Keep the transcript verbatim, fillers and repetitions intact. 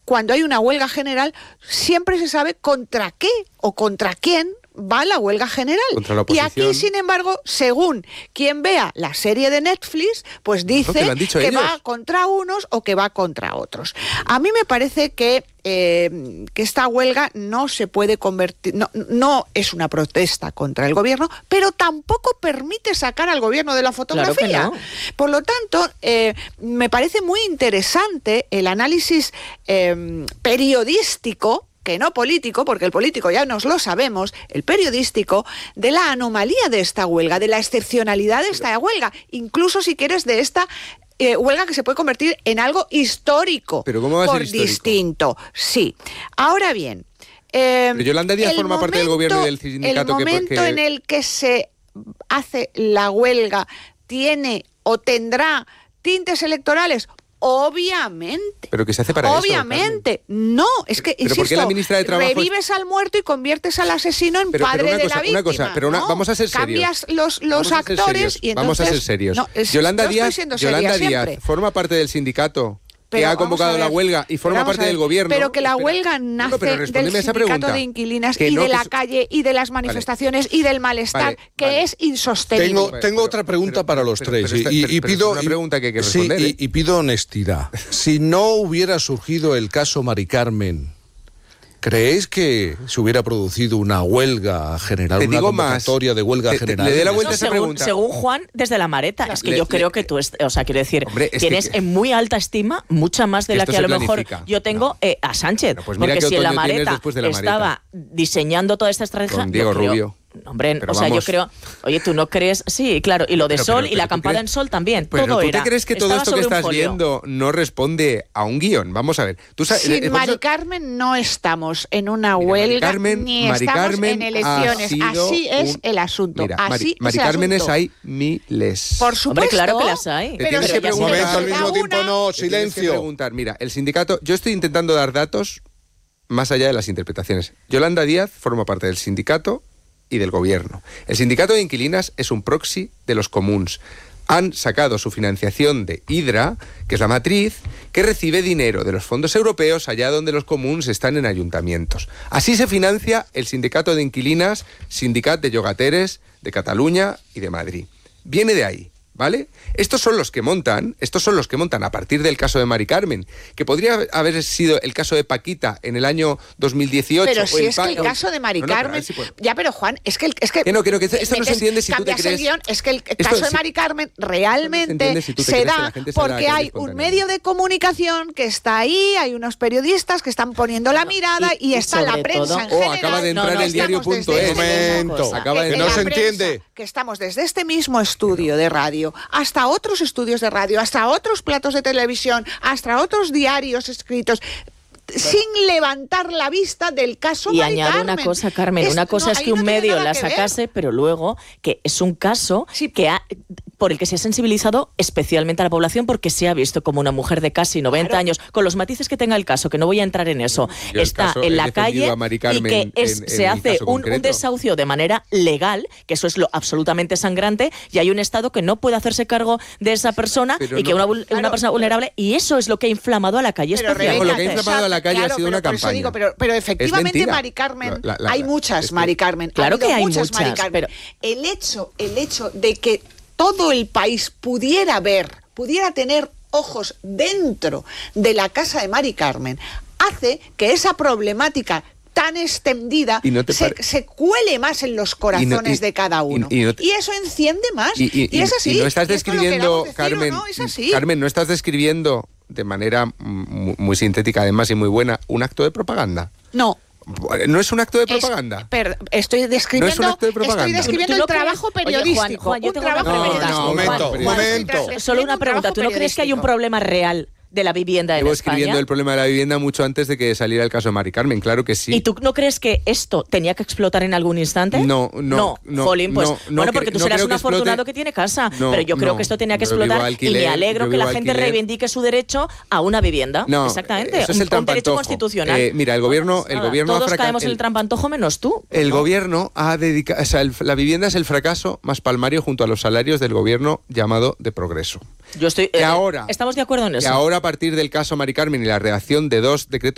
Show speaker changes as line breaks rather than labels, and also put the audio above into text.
cuando hay una huelga general, siempre se sabe contra qué o contra quién va la huelga general.
La
y aquí, sin embargo, según quien vea la serie de Netflix, pues dice
no, que,
que
ellos.
va contra unos o que va contra otros. A mí me parece que, eh, que esta huelga no se puede convertir, no, no es una protesta contra el gobierno, pero tampoco permite sacar al gobierno de la fotografía.
Claro que no.
Por lo tanto, eh, me parece muy interesante el análisis eh, periodístico, que no político, porque el político ya nos lo sabemos, el periodístico, de la anomalía de esta huelga, de la excepcionalidad de esta huelga, incluso si quieres de esta eh, huelga que se puede convertir en algo histórico.
¿Pero cómo va a ser
por
histórico?
Distinto, sí. Ahora bien, eh,
pero Yolanda Díaz forma
momento,
parte del gobierno y del sindicato.
El momento
que, que...
en el que se hace la huelga tiene o tendrá tintes electorales. Obviamente.
Pero que se hace para
Obviamente.
eso. Obviamente.
No, es que,
pero
insisto,
la ministra de Trabajo
revives
es...
al muerto y conviertes al asesino en
pero,
padre
pero
de
cosa,
la víctima.
Una cosa, pero una,
¿no?
vamos a ser serios.
Cambias los, los actores y entonces...
Vamos a ser serios.
No, es,
Yolanda
no
Díaz, Yolanda Díaz
siempre.
forma parte del sindicato
pero
que ha convocado la huelga y forma parte del gobierno.
Pero que la
Espera.
huelga nace
no,
del sindicato
pregunta,
de inquilinas
que
y
no,
de la
que...
calle y de las manifestaciones vale. y del malestar,
vale,
que
vale.
es insostenible.
Tengo,
Vale,
tengo
pero,
otra pregunta
pero,
para los
pero,
tres.
pero, pero,
y,
pero,
y
pero
pido,
es una pregunta que hay que responder.
Sí,
¿eh?
y, y pido honestidad. Si no hubiera surgido el caso Mari Carmen, ¿creéis que se hubiera producido una huelga general,
te
una
digo
convocatoria
más,
de huelga
te,
general?
Te, le dé la vuelta
no,
a esa
según,
pregunta.
según Juan, desde la Mareta. Es que
le,
yo creo
le,
que tú, est- o sea, quiero decir,
hombre,
tienes
que,
en muy alta estima, mucha más de
que
la que a lo mejor
planifica.
yo tengo
no.
eh, a Sánchez.
Bueno, pues
porque si en la
Mareta
Mareta estaba diseñando toda esta estrategia...
Con Diego
creo,
Rubio.
Hombre,
pero
o sea,
vamos.
yo creo... Oye, tú no crees... Sí, claro, y lo de
pero,
Sol
pero, pero,
y la
¿tú
acampada
crees?
en Sol también,
Pero
todo
¿tú
era.
te crees que todo
Estaba
esto que
sobre un
estás
folio.
viendo no responde a un guión? Vamos a ver. ¿Tú sabes,
Sin
eh,
Mari
eso...
Carmen no estamos en una
Mira,
huelga
Mari Carmen,
ni
Mari
estamos
Carmen
en elecciones. Así es
un...
el asunto.
Mira,
Así
Mari,
es
Mari
el
Cármenes
asunto.
hay miles.
Por supuesto.
Hombre, claro que las hay.
Te
Pero
tienes
si
que
ya
Un
se
momento, al
necesita
mismo tiempo
una-
no,
Te tienes que
silencio.
preguntar, mira, el sindicato... Yo estoy intentando dar datos más allá de las interpretaciones. Yolanda Díaz forma parte del sindicato y del gobierno. El sindicato de inquilinas es un proxy de los comuns. Han sacado su financiación de Hidra, que es la matriz, que recibe dinero de los fondos europeos allá donde los comuns están en ayuntamientos. Así se financia el sindicato de inquilinas, Sindicat de Llogateres de Cataluña y de Madrid. Viene de ahí, ¿vale? Estos son los que montan, estos son los que montan a partir del caso de Mari Carmen, que podría haber sido el caso de Paquita en el año dos mil dieciocho.
Pero
o
si es
Pa-
que el caso de Mari
No, no, pero a
Carmen...
ver si puedo.
Ya, pero Juan, es que... el- Es que,
Que no, que no, que esto no se entiende si tú te
cambias
crees-
el guión, es que el
Esto
caso de
sí-
Mari Carmen
Esto no se
realmente
entiende si tú te
se
crees que
da
la gente se la
porque
cree
hay un
espontáneamente.
medio de comunicación que está ahí, hay unos periodistas que están poniendo la mirada y,
y
está la
sobre
prensa
todo-
en
Oh,
general.
acaba de entrar
No, no,
el diario
estamos
punto
desde
es.
este-
Momento.
Acaba de
Que no
la
se
entrar.
prensa,
entiende.
que estamos desde este mismo estudio de radio hasta otros estudios de radio, hasta otros platos de televisión, hasta otros diarios escritos, sin levantar la vista del caso
Y
Mari
añado
Carmen.
una cosa, Carmen,
Es-
una cosa
no,
es
ahí
que
no
un
tiene
medio
nada
la
que ver.
sacase, pero luego que es un caso
Sí.
que ha, por el que se ha sensibilizado especialmente a la población porque se ha visto como una mujer de casi noventa
Claro.
años, con los matices que tenga el caso, que no voy a entrar en eso,
Yo el
está
caso
en
he
la
defendido
calle
a Mari
y
Carmen
que es,
en- en
se
el
hace
caso
un, un
concreto.
desahucio de manera legal, que eso es lo absolutamente sangrante, y hay un Estado que no puede hacerse cargo de esa persona
Pero
y que
no-
una, vul-
Claro,
una persona vulnerable, y eso es lo que ha inflamado a la calle
Pero,
especialmente.
Rebeca, lo que ha inflamado a la calle ha
claro,
sido
pero
una
por eso
campaña.
digo, pero, pero efectivamente
mentira.
Mari Carmen,
La- la-
hay
la-
muchas
es que-
Mari Carmen. ha
Claro
habido
que hay
muchas Mari
muchas,
Carmen.
pero-
El hecho, el hecho de que todo el país pudiera ver, pudiera tener ojos dentro de la casa de Mari Carmen, hace que esa problemática tan extendida
¿Y no te
se,
pare-
se cuele más en los corazones
y-
de cada uno.
y- y no te-
Y eso enciende más.
Y, y-
Y es así.
y no estás
Y esto lo
describiendo,
queramos decir o
Carmen,
no, es así.
Carmen, no estás describiendo de manera muy, muy sintética además y muy buena un acto de propaganda.
No.
¿No es un acto de
Es-
propaganda?
per- estoy describiendo,
No es un acto de propaganda.
estoy describiendo
¿Tú no
el trabajo
crees- Oye, Juan,
periodístico.
Juan, yo
un
tengo una
trabajo
pregunta.
periodístico.
No, momento,
Juan,
momento.
Juan,
Solo una
un
pregunta,
trabajo
¿tú no crees que hay un
periodístico?
problema real de la vivienda en
Llevo
España?
escribiendo el problema de la vivienda mucho antes de que saliera el caso de Mari Carmen, claro que sí.
¿Y tú no crees que esto tenía que explotar en algún instante?
No, no, no,
Jolín, pues,
no, no
bueno,
cre-
porque tú
no
serás
creo
un
que explote.
afortunado que tiene casa,
No,
pero yo creo
no,
que esto tenía que
yo vivo
explotar
alquiler,
y me alegro
yo
que la
vivo
gente
alquiler.
reivindique su derecho a una vivienda.
No,
exactamente,
eso es
un,
el
un derecho
trampantojo.
constitucional.
Eh, mira, el gobierno,
Pues
el
nada,
gobierno ha
todos
fraca-
caemos en
el-
el trampantojo menos tú.
El
¿no?
gobierno ha dedicado, o sea, el- la vivienda es el fracaso más palmario junto a los salarios del gobierno llamado de progreso.
Yo estoy.
Que
eh,
ahora-
estamos de acuerdo en
Y
eso.
ahora, a partir del caso Mari Carmen y la redacción de dos decretos